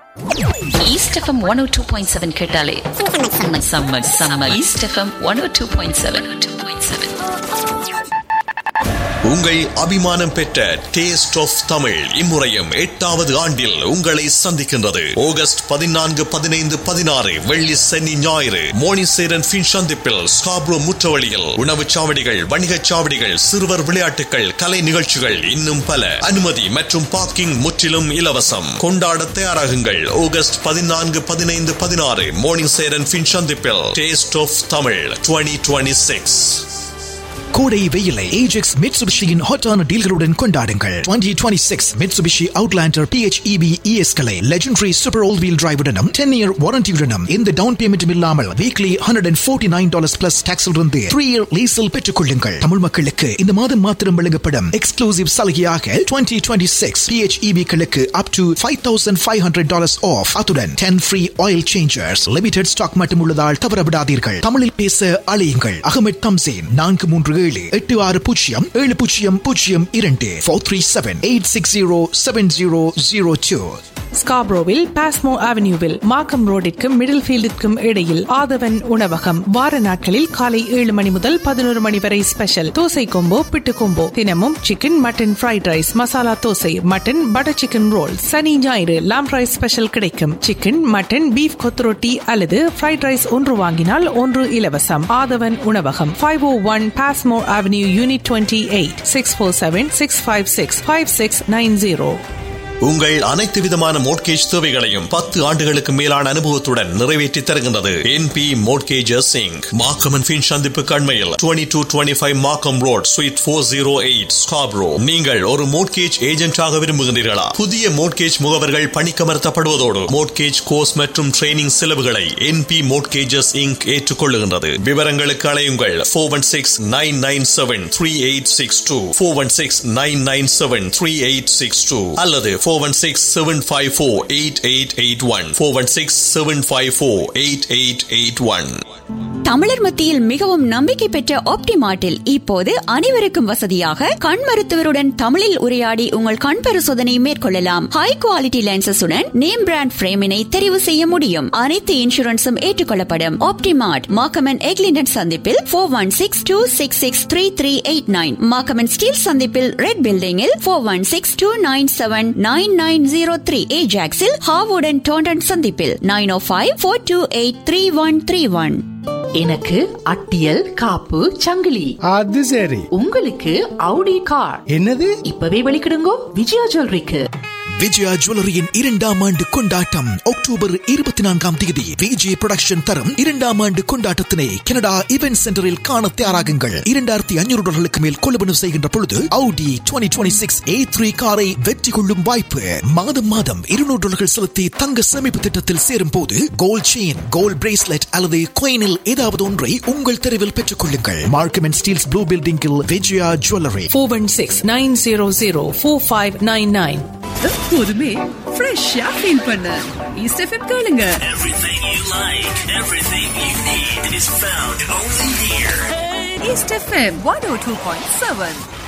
East FM 102.7 கேட்டாலே summer East FM 102.7 உங்கள் அபிமானம் பெற்ற டேஸ்ட் ஆஃப் தமிழ் இம்முறையும் 8வது ஆண்டில் உங்களை சந்திக்கின்றது. ஆகஸ்ட் 14, 15, 16 வெள்ளி சனி ஞாயிறு மோனிசேரன் பின் சந்திப்பில் ஸ்காப்ரோ முற்றவழியில் உணவுச் சாவடிகள், வணிகச் சாவடிகள், சிறுவர் விளையாட்டுகள், கலை நிகழ்ச்சிகள் இன்னும் பல. அனுமதி மற்றும் பார்க்கிங் முற்றிலும் இலவசம். கொண்டாட தயாராகுங்கள். ஆகஸ்ட் 14, 15, 16 மோனிசேரன் பின் சந்திப்பில் டேஸ்ட் ஆஃப் தமிழ் 2026. கோடை வெயிலை ஏஜெக்ஸ் மிட்சுபிஷியின் ஹாட்டான டீல்களுடன் கொண்டாடுங்கள். 2026 Mitsubishi Outlander PHEV ES-களை legendary super all wheel டிரைவுடனும் 10-year வாரண்டியுடனும் இந்த டவுன் பேமெண்ட்டும் இல்லாமல் வீக்லி $149 பிளஸ் டாக்ஸில் இருந்து 3-year லீஸில் பெற்றுக் கொள்ளுங்கள். தமிழ் மக்களுக்கு இந்த மாதம் மாத்திரம் வழங்கப்படும் எக்ஸ்க்ளூசிவ் சலுகையாக 2026 PHEV-களுக்கு up to $5,500 ஆஃப். அத்துடன் 10 free oil changers. Limited stock மட்டும் உள்ளதால் தவறவிடாதீர்கள். தமிழில் பேச அழையுங்கள். அகமது தம்சேன் 437-700-7002 437-860-7002. ஸ்காப்ரோவில் பாஸ்மோ அவென்யூவில் மார்க்கம் ரோடிற்கும் மிடில் ஃபீல்டிற்கும் இடையில் ஆதவன் உணவகம். வார நாட்களில் காலை 7 மணி முதல் 11 மணி வரை ஸ்பெஷல் தோசை கொம்போ, பிட்டு கொம்போ. தினமும் chicken, mutton fried rice, masala dosa, mutton butter chicken roll. சனி ஞாயிறு லாம் ரைஸ் ஸ்பெஷல் கிடைக்கும். சிக்கன், மட்டன், பீஃப் கொத்துரொட்டி அல்லது ஃப்ரைட் ரைஸ் ஒன்று வாங்கினால் ஒன்று இலவசம். ஆதவன் உணவகம் 501 பாஸ்மோ அவென்யூ யூனிட் 28 647-656-5690. உங்கள் அனைத்து விதமான மோட்கேஜ் தேவைகளையும் 10 ஆண்டுகளுக்கு மேலான அனுபவத்துடன் நிறைவேற்றி தருகின்றது NP Mortgages Inc. Markham and fin சந்திப்புக்கு அண்மையில் 2225 மார்க்கம் ரோட் ஸ்வீட் 408 ஸ்காப்ரோ. நீங்கள் ஒரு மோட்கேஜ் ஏஜென்டாக விரும்புகின்றீர்களா? புதிய மோட்கேஜ் முகவர்கள் பணிக்கமர்த்தப்படுவதோடு மோட்கேஜ் கோர்ஸ் மற்றும் ட்ரைனிங் செலவுகளை NP Mortgages Inc. ஏற்றுக்கொள்ளுகின்றது. விவரங்களுக்கு அழையுங்கள் 416-997-3862 416-997-3862 அல்லது 416-754-8881 416-754-8881. தமிழர் மத்தியில் மிகவும் நம்பிக்கை பெற்ற ஆப்டிமார்ட்டில் இப்போது அனைவருக்கும் வசதியாக கண் மருத்துவருடன் தமிழில் உரையாடி உங்கள் கண் பரிசோதனை மேற்கொள்ளலாம். ஹை குவாலிட்டி லென்சஸுடன் நேம் பிராண்ட் பிரேமினை தெரிவு செய்ய முடியும். அனைத்து இன்சூரன்ஸும் ஏற்றுக்கொள்ளப்படும். ஆப்டிமார்ட் மார்க்கம் எக்லிண்டன் சந்திப்பில் 416-266-3389 மார்க்கம் ஸ்டீல் சந்திப்பில் ரெட் பில்டிங்கில் 416-297-9903 ஏஜாக்ஸில் ஹாவுடன் டோண்டன் சந்திப்பில் 905-428-3131. எனக்கு அட்டியல் காப்பு சங்கிலி. அது சரி. உங்களுக்கு அவுடி கார். என்னது? இப்பவே வெளிக்கிடுங்கோ விஜயா ஜுவல்லரிக்கு. விஜயா ஜுவல்லரியின் 2ஆம் ஆண்டு கொண்டாட்டம் அக்டோபர் 24ஆம் தேதி விஜய் புரொடக்ஷன் தரும் 2ஆம் ஆண்டு கொண்டாட்டத்தினை கனடா இவென்ட் சென்டரில் காண தயாராகுங்கள். $2,500 மேல் கொள்வனவு செய்கின்ற பொழுது Audi 2026 A3 காரை வெற்றி கொள்ளும் வாய்ப்பு. மாதம் $200 செலுத்தி தங்க சேமிப்பு திட்டத்தில் சேரும் போது கோல்ட் செயின், கோல்ட் பிரேஸ்லெட் அல்லது coinல் ஏதாவது ஒன்றை உங்கள் தெருவில் பெற்றுக் கொள்ளுங்கள். மார்க்கம் அண்ட் ஸ்டீல்ஸ் ப்ளூ பில்டிங்கில் விஜயா ஜுவல்லரி 416-900-4599. எப்போதுமே ஃப்ரெஷ்ஷா ஃபீல் பண்ண ஈஸ்ட் எஃப்எம் கேளுங்க. Everything you like, everything you need is found only here. East FM 102.7.